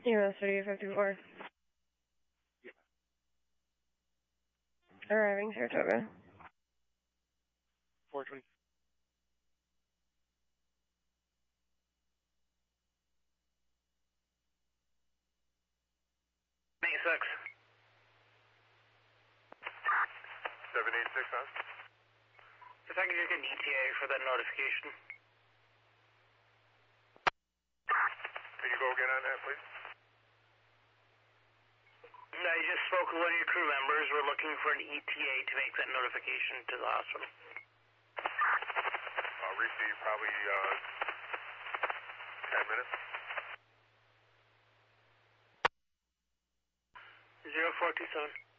US 3854. Arriving Saratoga. 420. Six. 786, huh? If I could just get an ETA for that notification. Can you go again on that, please? I just spoke with one of your crew members. We're looking for an ETA to make that notification to the hospital. I'll receive probably 10 minutes. 0427.